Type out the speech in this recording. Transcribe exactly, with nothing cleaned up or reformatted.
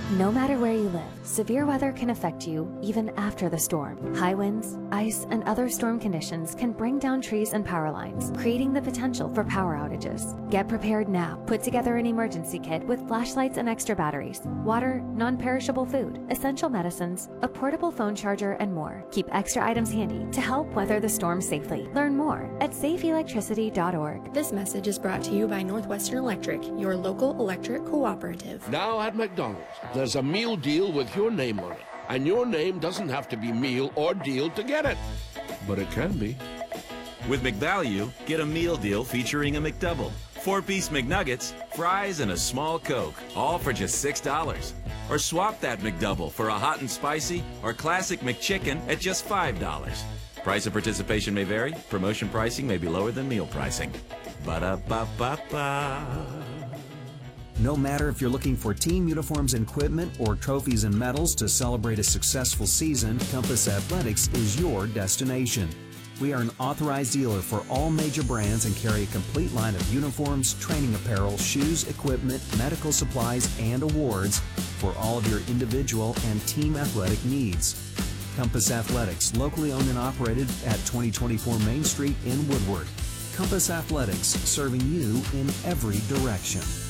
No matter where you live, severe weather can affect you even after the storm. High winds, ice, and other storm conditions can bring down trees and power lines, creating the potential for power outages. Get prepared now. Put together an emergency kit with flashlights and extra batteries, water, non-perishable food, essential medicines, a portable phone charger, and more. Keep extra items handy to help weather the storm safely. Learn more at safe electricity dot org. This message is brought to you by Northwestern Electric, your local electric cooperative. Now at McDonald's, there's a meal deal with your name on it. And your name doesn't have to be meal or deal to get it. But it can be. With McValue, get a meal deal featuring a McDouble, four-piece McNuggets, fries, and a small Coke, all for just six dollars. Or swap that McDouble for a hot and spicy or classic McChicken at just five dollars. Price of participation may vary. Promotion pricing may be lower than meal pricing. Ba-da-ba-ba-ba. No matter if you're looking for team uniforms and equipment or trophies and medals to celebrate a successful season, Compass Athletics is your destination. We are an authorized dealer for all major brands and carry a complete line of uniforms, training apparel, shoes, equipment, medical supplies, and awards for all of your individual and team athletic needs. Compass Athletics, locally owned and operated at twenty twenty-four Main Street in Woodward. Compass Athletics, serving you in every direction.